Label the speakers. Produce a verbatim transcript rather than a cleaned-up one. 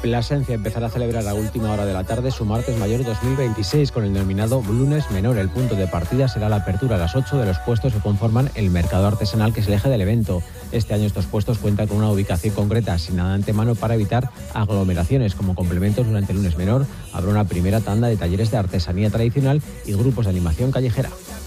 Speaker 1: Plasencia empezará a celebrar a última hora de la tarde su martes mayor dos mil veintiséis con el denominado lunes menor. El punto de partida será la apertura a las ocho de los puestos que conforman el mercado artesanal, que es el eje del evento. Este año estos puestos cuentan con una ubicación concreta asignada de antemano para evitar aglomeraciones. Como complementos, durante el lunes menor habrá una primera tanda de talleres de artesanía tradicional y grupos de animación callejera.